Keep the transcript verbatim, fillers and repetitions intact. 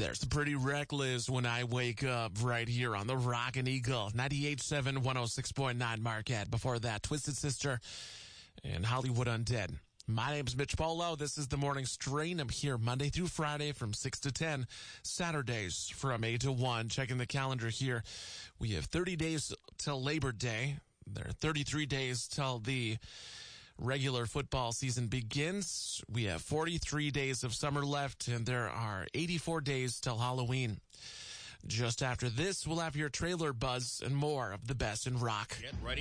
There's the Pretty Reckless When I Wake Up right here on the Rockin' Eagle. ninety-eight point seven, one oh six point nine Marquette. Before that, Twisted Sister and Hollywood Undead. My name's Mitch Polo. This is the Morning Strain. I'm here Monday through Friday from six to ten, Saturdays from eight to one. Checking the calendar here. We have thirty days till Labor Day. There are thirty-three days till the regular football season begins. We have forty-three days of summer left, and there are eighty-four days till Halloween. Just after this, we'll have your trailer buzz and more of the best in rock. Get ready.